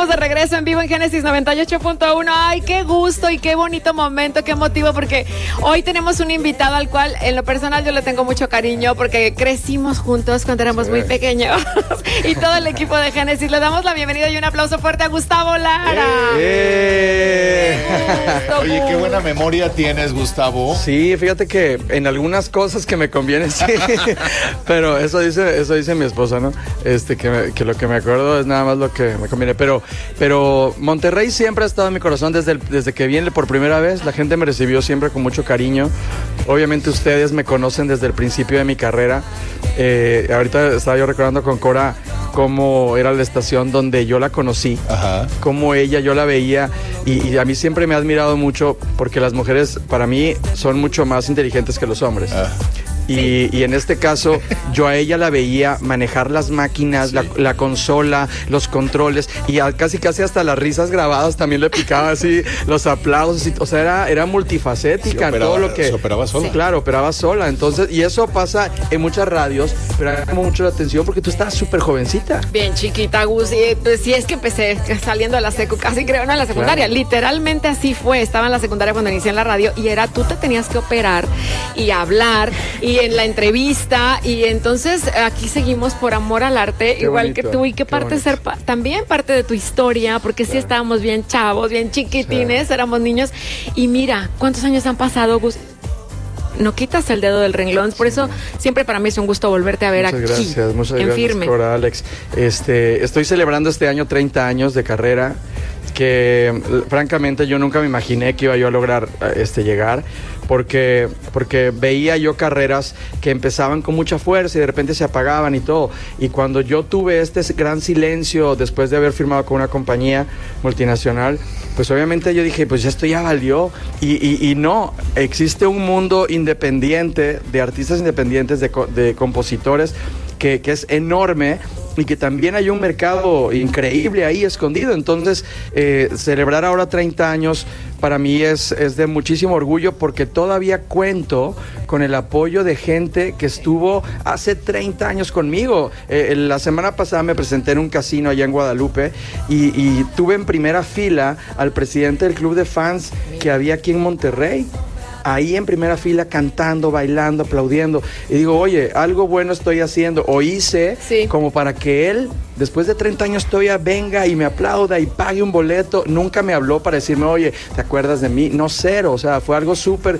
estamos de regreso en vivo en Génesis 98.1. Ay, qué gusto y qué bonito momento, qué motivo, porque hoy tenemos un invitado al cual en lo personal yo le tengo mucho cariño porque crecimos juntos cuando éramos muy pequeños y todo el equipo de Génesis. Le damos la bienvenida y un aplauso fuerte a Gustavo Lara. Oye, qué buena memoria tienes, Gustavo. Sí, fíjate que en algunas cosas que me conviene, sí, pero eso dice mi esposa, ¿no? Que lo que me acuerdo es nada más lo que me conviene, pero Monterrey siempre ha estado en mi corazón desde que vine por primera vez. La gente me recibió siempre con mucho cariño. Obviamente ustedes me conocen desde el principio de mi carrera. Ahorita estaba yo recordando con Cora cómo era la estación donde yo la conocí. Ajá. Cómo yo la veía y a mí siempre me ha admirado mucho porque las mujeres para mí son mucho más inteligentes que los hombres. Y en este caso, yo a ella la veía manejar las máquinas, sí, la consola, los controles, y casi hasta las risas grabadas también le picaba así, los aplausos, o sea, era multifacética. Sí, todo lo que se operaba sola. Sí, claro, operaba sola. Entonces, y eso pasa en muchas radios, pero me llamó mucho la atención porque tú estabas súper jovencita. Bien chiquita, Gus, y pues sí, es que empecé saliendo de la casi creo, no, en la secundaria. Claro. Literalmente así fue. Estaba en la secundaria cuando inicié en la radio y tú te tenías que operar y hablar y en la entrevista, y entonces aquí seguimos por amor al arte. Qué igual bonito, que tú, y qué parte bonito. Ser también parte de tu historia, porque claro, sí estábamos bien chavos, bien chiquitines, sí, éramos niños, y mira, ¿cuántos años han pasado, Gus? No quitas el dedo del renglón, por eso siempre para mí es un gusto volverte a ver aquí. Muchas gracias, Firme. Cora, Alex. Estoy celebrando este año 30 años de carrera, que francamente yo nunca me imaginé que iba yo a lograr llegar, porque veía yo carreras que empezaban con mucha fuerza y de repente se apagaban y todo, y cuando yo tuve este gran silencio después de haber firmado con una compañía multinacional, pues obviamente yo dije, pues esto ya valió, y no, existe un mundo independiente de artistas independientes, de compositores, que es enorme, y que también hay un mercado increíble ahí escondido. Entonces, celebrar ahora 30 años para mí es de muchísimo orgullo, porque todavía cuento con el apoyo de gente que estuvo hace 30 años conmigo. La semana pasada me presenté en un casino allá en Guadalupe y tuve en primera fila al presidente del club de fans que había aquí en Monterrey. Ahí en primera fila, cantando, bailando, aplaudiendo. Y digo, oye, algo bueno estoy haciendo, o hice, sí, como para que él, después de 30 años todavía venga y me aplauda y pague un boleto. Nunca me habló para decirme, oye, ¿te acuerdas de mí? No, cero. O sea, fue algo súper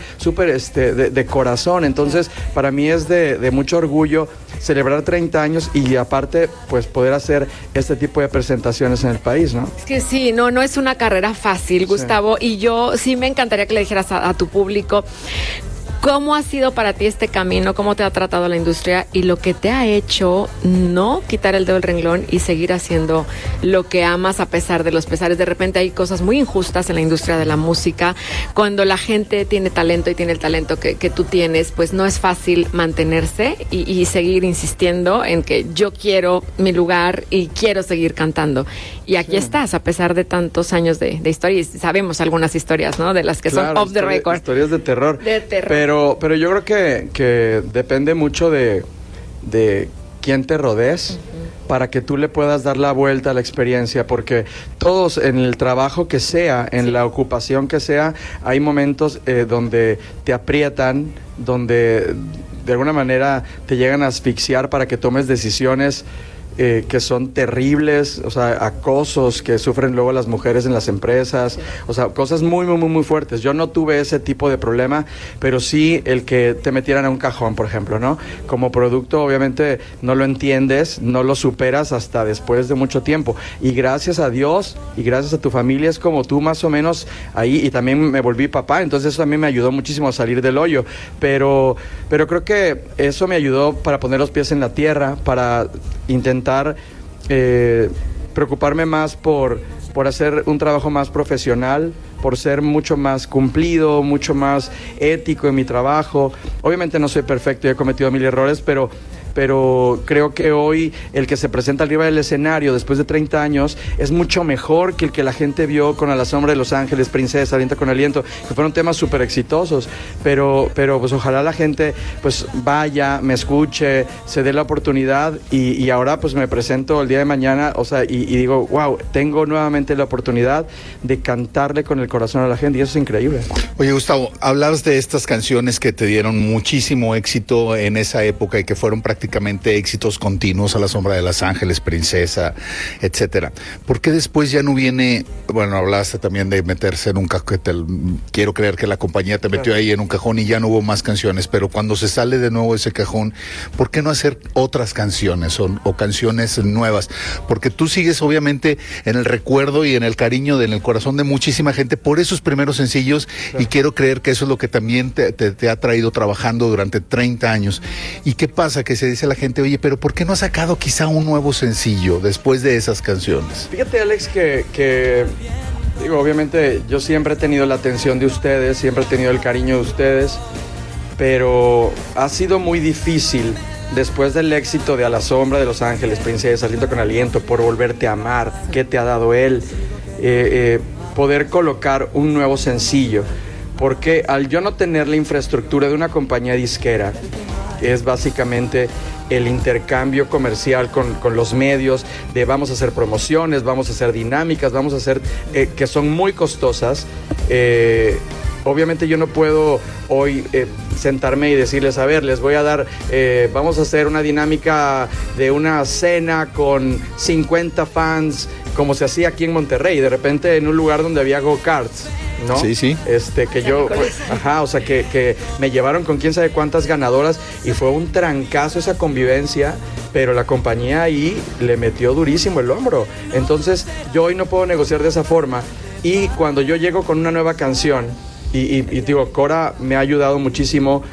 de corazón. Entonces, para mí es de mucho orgullo celebrar 30 años y aparte, pues, poder hacer este tipo de presentaciones en el país, ¿no? Es que sí, no es una carrera fácil, Gustavo, sí, y yo sí me encantaría que le dijeras a tu público ¿cómo ha sido para ti este camino? ¿Cómo te ha tratado la industria? Y lo que te ha hecho no quitar el dedo del renglón y seguir haciendo lo que amas a pesar de los pesares. De repente hay cosas muy injustas en la industria de la música. Cuando la gente tiene talento y tiene el talento que tú tienes, pues no es fácil mantenerse y seguir insistiendo en que yo quiero mi lugar y quiero seguir cantando. Y aquí estás, a pesar de tantos años de historia. Y sabemos algunas historias, ¿no? De las que son off the record. Historias de terror. Pero yo creo que depende mucho de quién te rodees, para que tú le puedas dar la vuelta a la experiencia, porque todos en el trabajo que sea, en la ocupación que sea, hay momentos donde te aprietan, donde de alguna manera te llegan a asfixiar para que tomes decisiones que son terribles, o sea, acosos que sufren luego las mujeres en las empresas, o sea, cosas muy, muy, muy, muy fuertes. Yo no tuve ese tipo de problema, pero sí el que te metieran a un cajón, por ejemplo, ¿no? Como producto, obviamente, no lo entiendes, no lo superas hasta después de mucho tiempo. Y gracias a Dios y gracias a tu familia es como tú más o menos ahí, y también me volví papá, entonces eso también me ayudó muchísimo a salir del hoyo. Pero creo que eso me ayudó para poner los pies en la tierra, para intentar preocuparme más por hacer un trabajo más profesional, por ser mucho más cumplido, mucho más ético en mi trabajo. Obviamente no soy perfecto y he cometido 1000 errores, pero pero creo que hoy el que se presenta arriba del escenario después de 30 años es mucho mejor que el que la gente vio con A la sombra de Los Ángeles, Princesa, Alienta con Aliento, que fueron temas súper exitosos, pero pues ojalá la gente pues vaya, me escuche, se dé la oportunidad y ahora pues me presento el día de mañana, o sea, y digo, wow, tengo nuevamente la oportunidad de cantarle con el corazón a la gente y eso es increíble. Oye, Gustavo, hablabas de estas canciones que te dieron muchísimo éxito en esa época y que fueron prácticamente éxitos continuos, A la sombra de Los Ángeles, Princesa, etcétera. ¿Por qué después ya no viene, bueno, hablaste también de meterse en un cajón, quiero creer que la compañía te metió ahí en un cajón y ya no hubo más canciones, pero cuando se sale de nuevo ese cajón, ¿por qué no hacer otras canciones o canciones nuevas? Porque tú sigues obviamente en el recuerdo y en el cariño, en el corazón de muchísima gente por esos primeros sencillos, y quiero creer que eso es lo que también te ha traído trabajando durante 30 años. ¿Y qué pasa? Que se dice la gente, oye, pero ¿por qué no ha sacado quizá un nuevo sencillo después de esas canciones? Fíjate, Alex, que digo, obviamente yo siempre he tenido la atención de ustedes, siempre he tenido el cariño de ustedes, pero ha sido muy difícil después del éxito de A la sombra de Los Ángeles, Princesa, Aliento con Aliento, Por volverte a amar, ¿qué te ha dado él? Poder colocar un nuevo sencillo, porque al yo no tener la infraestructura de una compañía disquera, que es básicamente el intercambio comercial con los medios, de vamos a hacer promociones, vamos a hacer dinámicas, vamos a hacer que son muy costosas. Obviamente yo no puedo hoy sentarme y decirles, a ver, les voy a dar, vamos a hacer una dinámica de una cena con 50 fans, como se hacía aquí en Monterrey, de repente en un lugar donde había go-karts, ¿no? Sí, sí. Que yo, o sea, que me llevaron con quién sabe cuántas ganadoras y fue un trancazo esa convivencia, pero la compañía ahí le metió durísimo el hombro. Entonces, yo hoy no puedo negociar de esa forma, y cuando yo llego con una nueva canción, y digo, Cora me ha ayudado muchísimo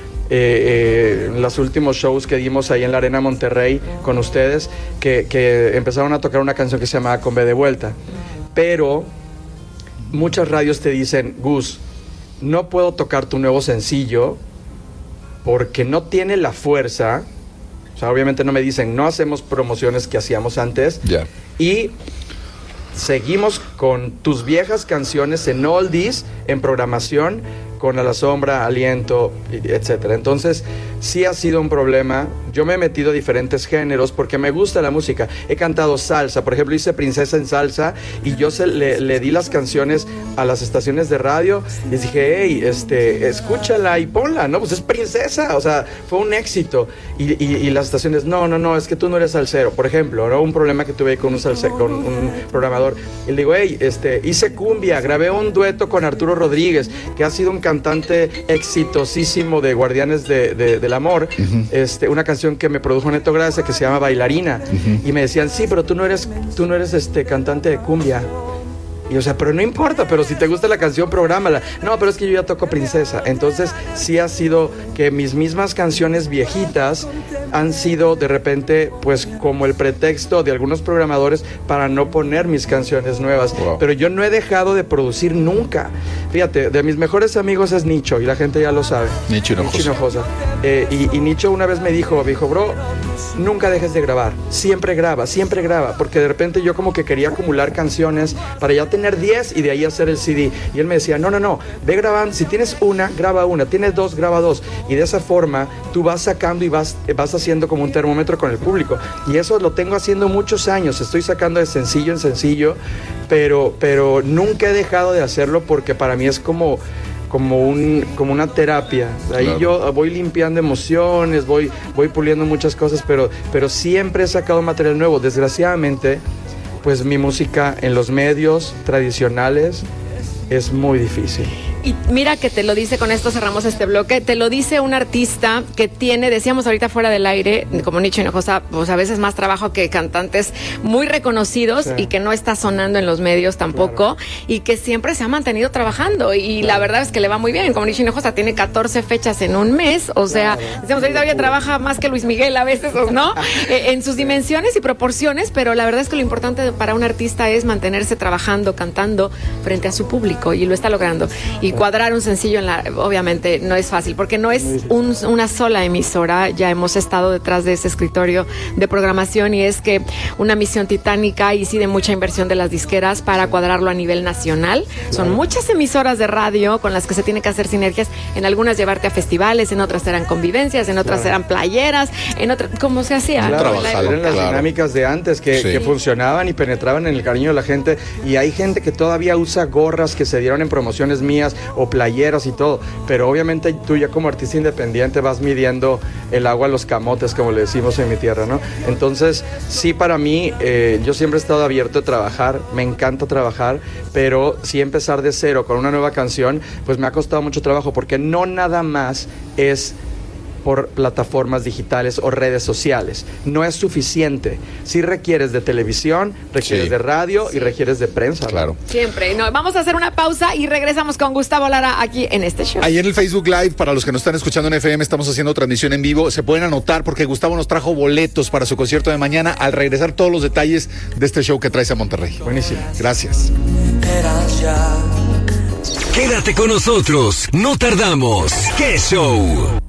en los últimos shows que dimos ahí en la Arena Monterrey con ustedes, que empezaron a tocar una canción que se llamaba Con B de Vuelta, pero muchas radios te dicen, Gus, no puedo tocar tu nuevo sencillo porque no tiene la fuerza. O sea, obviamente no me dicen, no hacemos promociones que hacíamos antes, y seguimos con tus viejas canciones en oldies, en programación, con A la sombra, Aliento, etcétera. Entonces, sí ha sido un problema. Yo me he metido a diferentes géneros porque me gusta la música. He cantado salsa, por ejemplo, hice Princesa en salsa, y yo le di las canciones a las estaciones de radio. Les dije, hey, escúchala y ponla, ¿no? Pues es Princesa, o sea, fue un éxito. Y las estaciones, no, es que tú no eres salsero. Por ejemplo, ¿no? Un problema que tuve con un programador. Y le digo, hey, hice cumbia, grabé un dueto con Arturo Rodríguez, que ha sido un cantante exitosísimo de Guardianes del Amor, una canción que me produjo Neto Gracia que se llama Bailarina, y me decían, sí, pero tú no eres cantante de cumbia. Y o sea, pero no importa, pero si te gusta la canción, prográmala. No, pero es que yo ya toco Princesa. Entonces sí ha sido que mis mismas canciones viejitas han sido de repente pues como el pretexto de algunos programadores para no poner mis canciones nuevas. Wow. Pero yo no he dejado de producir nunca. Fíjate, de mis mejores amigos es Nicho, y la gente ya lo sabe. Nicho Hinojosa. Y Nicho una vez me dijo, bro, nunca dejes de grabar, siempre graba, porque de repente yo como que quería acumular canciones para ya tener 10 y de ahí hacer el CD, y él me decía, no, ve grabando, si tienes una, graba una, tienes dos, graba dos, y de esa forma tú vas sacando y vas haciendo como un termómetro con el público, y eso lo tengo haciendo muchos años, estoy sacando de sencillo en sencillo, pero nunca he dejado de hacerlo porque para mí es como una terapia. Ahí claro. Yo voy limpiando emociones, voy puliendo muchas cosas, pero siempre he sacado material nuevo. Desgraciadamente, pues mi música en los medios tradicionales es muy difícil. Y mira que te lo dice, con esto cerramos este bloque, te lo dice un artista que tiene, decíamos ahorita fuera del aire, como Nicho Hinojosa, pues a veces más trabajo que cantantes muy reconocidos, sí. Y que no está sonando en los medios tampoco, claro. Y que siempre se ha mantenido trabajando, y claro. La verdad es que le va muy bien. Como Nicho Hinojosa tiene 14 fechas en un mes, o sea, claro. Decíamos ahorita, oye, trabaja más que Luis Miguel a veces, ¿no? En sus dimensiones y proporciones, pero la verdad es que lo importante para un artista es mantenerse trabajando, cantando frente a su público, y lo está logrando. Y Y cuadrar un sencillo obviamente no es fácil, porque no es una sola emisora. Ya hemos estado detrás de ese escritorio de programación y es que una misión titánica y sí de mucha inversión de las disqueras para cuadrarlo a nivel nacional. Son muchas emisoras de radio con las que se tiene que hacer sinergias. En algunas llevarte a festivales, en otras eran convivencias, en otras eran playeras, en otras, como se hacía. Eran las dinámicas de antes que funcionaban y penetraban en el cariño de la gente. Y hay gente que todavía usa gorras que se dieron en promociones mías o playeras y todo. Pero obviamente tú ya como artista independiente vas midiendo el agua a los camotes, como le decimos en mi tierra, ¿no? Entonces, sí, para mí, yo siempre he estado abierto a trabajar, me encanta trabajar, pero sí empezar de cero con una nueva canción, pues me ha costado mucho trabajo, porque no nada más es por plataformas digitales o redes sociales. No es suficiente. Sí requieres de televisión, requieres de radio y requieres de prensa. Claro. ¿No? Siempre. No, vamos a hacer una pausa y regresamos con Gustavo Lara aquí en este show. Ahí en el Facebook Live, para los que nos están escuchando en FM, estamos haciendo transmisión en vivo. Se pueden anotar porque Gustavo nos trajo boletos para su concierto de mañana. Al regresar, todos los detalles de este show que traes a Monterrey. Buenísimo. Gracias. Quédate con nosotros. No tardamos. ¡Qué show!